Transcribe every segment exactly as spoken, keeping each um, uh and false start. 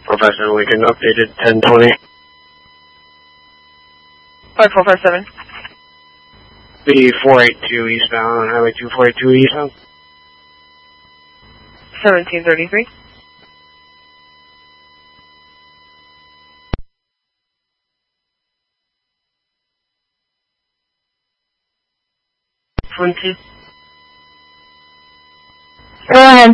Professor Lincoln, updated ten twenty. five four five seven. The four eighty-two eastbound on Highway two forty-two eastbound. seventeen thirty-three. twenty. Go ahead.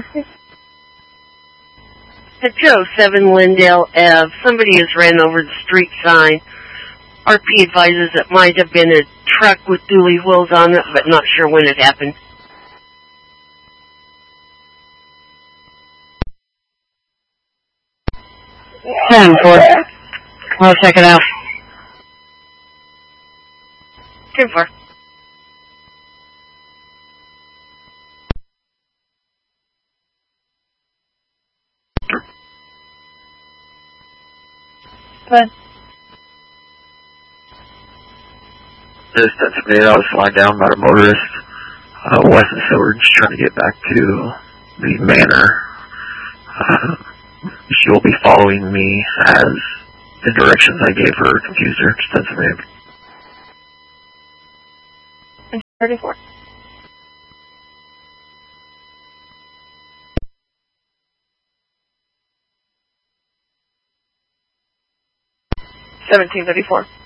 At two oh seven Lindale Ave, somebody has ran over the street sign. R P advises it might have been a truck with dually wheels on it, but not sure when it happened. ten four. I'll check it out. ten four. But This that's made. I was flying down by a motorist, uh, west of Seward, just trying to get back to the manor. Uh, she will be following me as the directions I gave her confused her extensively. thirty-four. seventeen thirty-four.